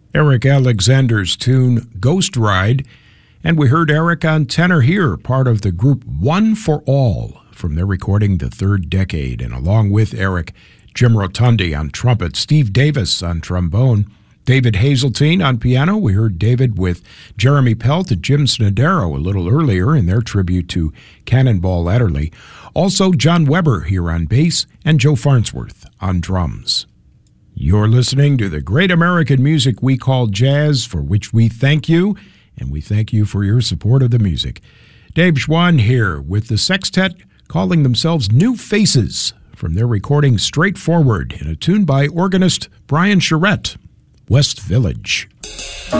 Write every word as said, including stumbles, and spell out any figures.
Eric Alexander's tune Ghost Ride, and we heard Eric on tenor here, part of the group One for All from their recording The Third Decade, and along with Eric, Jim Rotundi on trumpet, Steve Davis on trombone, David Hazeltine on piano. We heard David with Jeremy Pelt and Jim Snodero a little earlier in their tribute to Cannonball Adderley. Also John Weber here on bass and Joe Farnsworth on drums. You're listening to the great American music we call jazz, for which we thank you, and we thank you for your support of the music. Dave Schwann here with the sextet calling themselves New Faces from their recording Straightforward in a tune by organist Brian Charette, West Village.